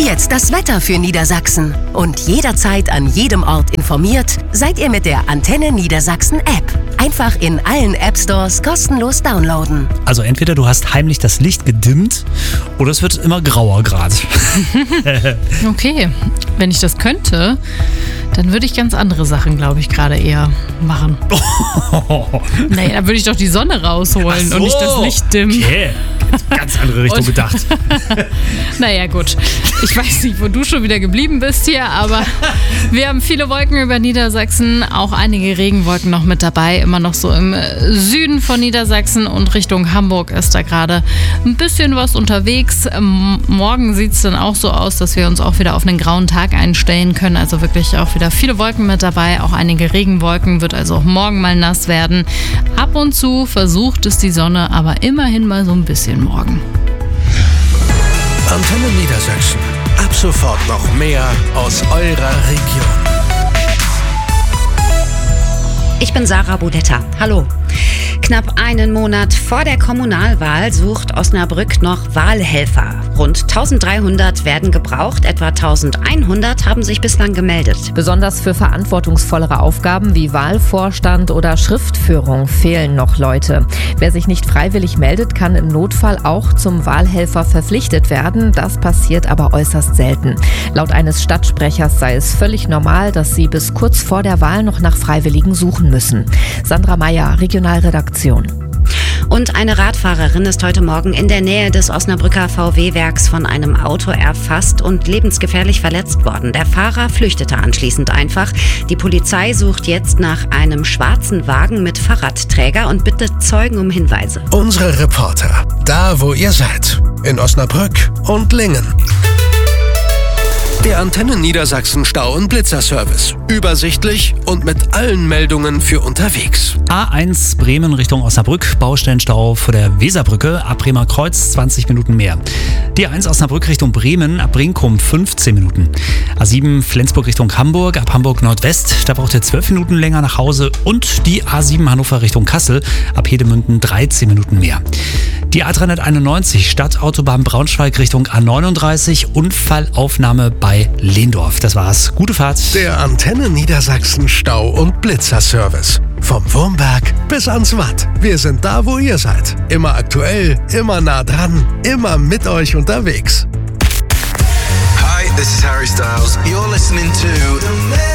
Jetzt das Wetter für Niedersachsen. Und jederzeit an jedem Ort informiert seid ihr mit der Antenne Niedersachsen App. Einfach in allen App-Stores kostenlos downloaden. Also entweder du hast heimlich das Licht gedimmt oder es wird immer grauer gerade. Okay, wenn ich das könnte, dann würde ich ganz andere Sachen, glaube ich, gerade eher machen. Naja, dann würde ich doch die Sonne rausholen und nicht das Licht dimmen. Okay, ganz andere Richtung gedacht. Naja, gut. Ich weiß nicht, wo du schon wieder geblieben bist hier, aber wir haben viele Wolken über Niedersachsen, auch einige Regenwolken noch mit dabei, immer noch so im Süden von Niedersachsen und Richtung Hamburg ist da gerade ein bisschen was unterwegs. Morgen sieht es dann auch so aus, dass wir uns auch wieder auf einen grauen Tag einstellen können, also wirklich auch wieder viele Wolken mit dabei, auch einige Regenwolken, wird also auch morgen mal nass werden. Ab und zu versucht es die Sonne, aber immerhin mal so ein bisschen morgen. Antenne Niedersachsen. Ab sofort noch mehr aus eurer Region. Ich bin Sarah Bodetta. Hallo. Knapp einen Monat vor der Kommunalwahl sucht Osnabrück noch Wahlhelfer. Rund 1300 werden gebraucht, etwa 1100 haben sich bislang gemeldet. Besonders für verantwortungsvollere Aufgaben wie Wahlvorstand oder Schriftführung fehlen noch Leute. Wer sich nicht freiwillig meldet, kann im Notfall auch zum Wahlhelfer verpflichtet werden. Das passiert aber äußerst selten. Laut eines Stadtsprechers sei es völlig normal, dass sie bis kurz vor der Wahl noch nach Freiwilligen suchen müssen. Sandra Meyer, Regionalredaktion. Und eine Radfahrerin ist heute Morgen in der Nähe des Osnabrücker VW-Werks von einem Auto erfasst und lebensgefährlich verletzt worden. Der Fahrer flüchtete anschließend einfach. Die Polizei sucht jetzt nach einem schwarzen Wagen mit Fahrradträger und bittet Zeugen um Hinweise. Unsere Reporter, da wo ihr seid, in Osnabrück und Lingen. Der Antenne Niedersachsen Stau- und Blitzerservice. Übersichtlich und mit allen Meldungen für unterwegs. A1 Bremen Richtung Osnabrück, Baustellenstau vor der Weserbrücke, ab Bremer Kreuz 20 Minuten mehr. Die A1 Osnabrück Richtung Bremen, ab Brinkum 15 Minuten. A7 Flensburg Richtung Hamburg, ab Hamburg Nordwest, da braucht ihr 12 Minuten länger nach Hause. Und die A7 Hannover Richtung Kassel, ab Hedemünden 13 Minuten mehr. Die A391 Stadtautobahn Braunschweig Richtung A39, Unfallaufnahme bei Lehndorf. Das war's. Gute Fahrt. Der Antenne Niedersachsen Stau- und Blitzerservice. Vom Wurmberg bis ans Watt. Wir sind da, wo ihr seid. Immer aktuell, immer nah dran, immer mit euch unterwegs. Hi, this is Harry Styles. You're listening to